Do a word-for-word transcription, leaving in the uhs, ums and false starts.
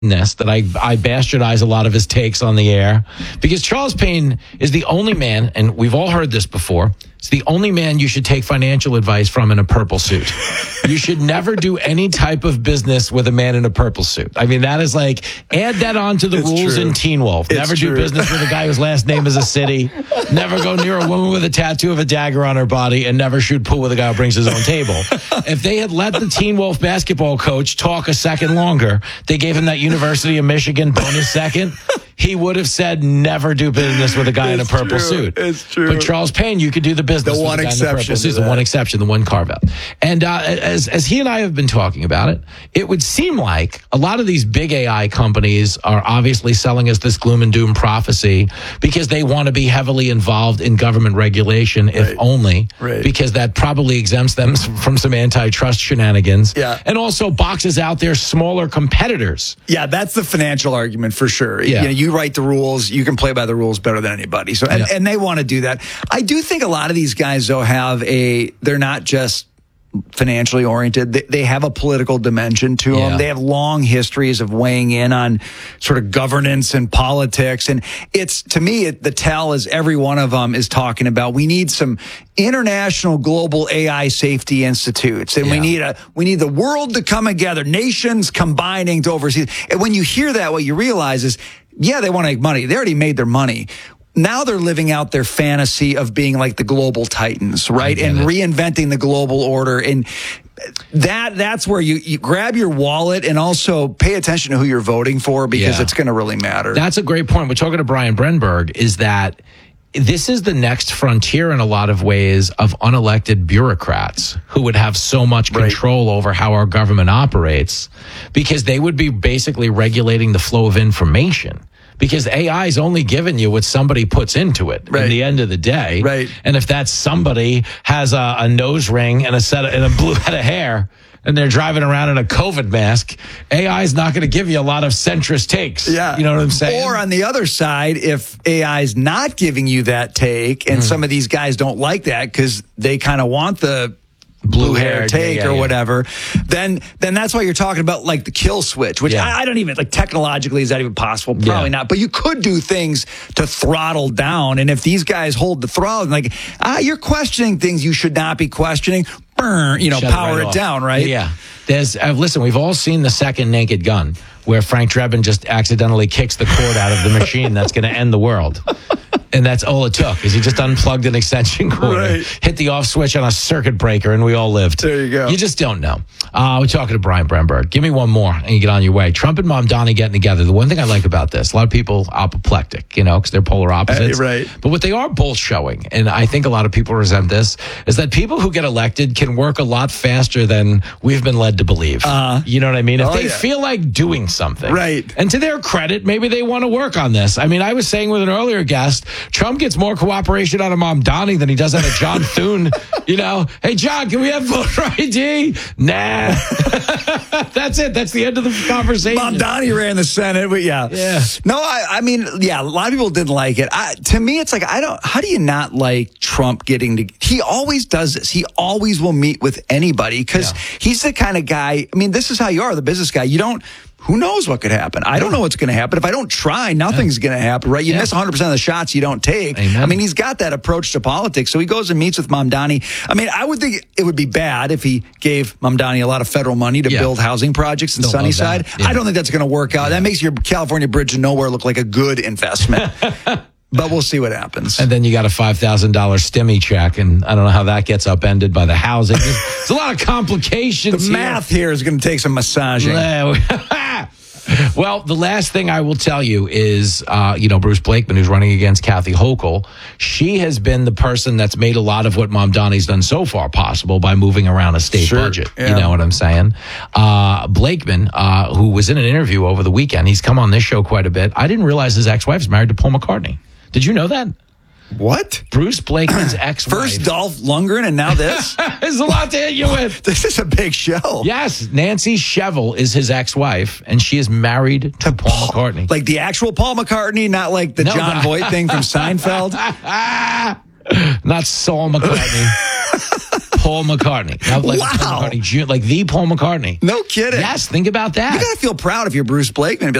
that I, I bastardize a lot of his takes on the air because Charles Payne is the only man, and we've all heard this before, it's the only man you should take financial advice from in a purple suit. You should never do any type of business with a man in a purple suit. I mean, that is like, add that on to the it's rules true. in Teen Wolf. It's never true. do business with a guy whose last name is a city. Never go near a woman with a tattoo of a dagger on her body, and never shoot pool with a guy who brings his own table. If they had let the Teen Wolf basketball coach talk a second longer, they gave him that University of Michigan bonus second, he would have said never do business with a guy it's in a purple true. suit. It's true. But Charles Payne, you could do the business The with one a guy in a purple suit. The that. one exception, the one carve out. And uh, as, as he and I have been talking about it, it would seem like a lot of these big A I companies are obviously selling us this gloom and doom prophecy because they want to be heavily involved in government regulation, if right. only, right. because that probably exempts them from some antitrust shenanigans. Yeah. And also boxes out their smaller competitors. Yeah, that's the financial argument for sure. Yeah. You know, you write the rules, you can play by the rules better than anybody. So, and, Yeah. and they want to do that. I do think a lot of these guys, though, have a, they're not just financially oriented. They, they have a political dimension to Yeah. them. They have long histories of weighing in on sort of governance and politics. And it's, to me, it, the tell is every one of them is talking about, we need some international global A I safety institutes. And Yeah. we need a, we need the world to come together, nations combining to oversee. And when you hear that, what you realize is, yeah, they want to make money. They already made their money. Now they're living out their fantasy of being like the global titans, right? And it. reinventing the global order. And that that's where you, you grab your wallet and also pay attention to who you're voting for, because Yeah. it's going to really matter. That's a great point. We're talking to Brian Brenberg, is that this is the next frontier in a lot of ways of unelected bureaucrats who would have so much control right. over how our government operates, because they would be basically regulating the flow of information. Because A I is only giving you what somebody puts into it right. at the end of the day. Right. And if that somebody has a, a nose ring and a set of, and a blue head of hair, and they're driving around in a COVID mask, A I is not going to give you a lot of centrist takes. Yeah. You know what I'm saying? Or on the other side, if A I is not giving you that take, and mm. some of these guys don't like that because they kind of want the blue hair take yeah, yeah, or yeah. whatever, then then that's why you're talking about like the kill switch, which yeah. I, I don't even, like technologically, is that even possible? Probably yeah. not. But you could do things to throttle down. And if these guys hold the throttle, like, ah, you're questioning things you should not be questioning, burn, you know, Shut power it, right it off. down, right? Yeah. There's, uh, listen, we've all seen the second Naked Gun, where Frank Drebin just accidentally kicks the cord out of the machine that's going to end the world. And that's all it took, is he just unplugged an extension cord, right. hit the off switch on a circuit breaker, and we all lived. There you go. You just don't know. Uh, we're talking to Brian Brenberg. Give me one more, and you get on your way. Trump and Mamdani getting together. The one thing I like about this, a lot of people apoplectic, you know, because they're polar opposites. Uh, right. But what they are both showing, and I think a lot of people resent this, is that people who get elected can work a lot faster than we've been led to believe. Uh, you know what I mean? If oh, they yeah. feel like doing something. Right. And to their credit, maybe they want to work on this. I mean, I was saying with an earlier guest, Trump gets more cooperation out of Mamdani than he does out of John Thune. You know, hey, John, can we have voter I D? Nah. That's it. That's the end of the conversation. Mamdani ran the Senate, but yeah. Yeah. No, I, I mean, yeah, a lot of people didn't like it. I, to me, it's like, I don't, how do you not like Trump getting to, he always does this. He always will meet with anybody because Yeah. he's the kind of guy, I mean, this is how you are, the business guy. You don't, who knows what could happen? I don't know what's going to happen. If I don't try, nothing's yeah. going to happen, right? You yeah. miss one hundred percent of the shots you don't take. Amen. I mean, he's got that approach to politics. So he goes and meets with Mamdani. I mean, I would think it would be bad if he gave Mamdani a lot of federal money to yeah. build housing projects in Don't Sunnyside. Yeah. I don't think that's going to work out. Yeah. That makes your California Bridge to Nowhere look like a good investment. But we'll see what happens. And then you got a five thousand dollars stimmy check, and I don't know how that gets upended by the housing. There's a lot of complications. The here. math here is going to take some massaging. Well, the last thing I will tell you is, uh, you know, Bruce Blakeman, who's running against Kathy Hochul, she has been the person that's made a lot of what Mamdani's done so far possible by moving around a state sure, budget. Yeah. You know what I'm saying? Uh, Blakeman, uh, who was in an interview over the weekend, he's come on this show quite a bit. I didn't realize his ex-wife is married to Paul McCartney. Did you know that? What? Bruce Blakeman's ex-wife. First Dolph Lundgren and now this? There's a lot to hit you with. This is a big show. Yes, Nancy Shevell is his ex-wife, and she is married to Paul McCartney. Like the actual Paul McCartney, not like the No, John no. Voight thing from Seinfeld? Not Saul McCartney. Paul McCartney. Not like Wow. Paul McCartney Junior, like the Paul McCartney. No kidding. Yes, think about that. You got to feel proud if you're Bruce Blakeman.